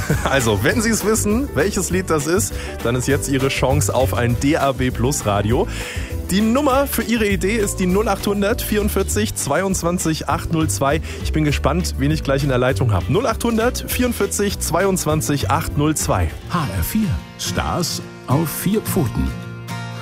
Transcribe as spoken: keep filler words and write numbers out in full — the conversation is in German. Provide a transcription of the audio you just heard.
Also, wenn Sie es wissen, welches Lied das ist, dann ist jetzt Ihre Chance auf ein D A B Plus Radio. Die Nummer für Ihre Idee ist die null acht hundert vierundvierzig zweiundzwanzig achthundertzwei. Ich bin gespannt, wen ich gleich in der Leitung habe. null acht hundert vierundvierzig zweiundzwanzig achthundertzwei. H R vier. Stars auf vier Pfoten.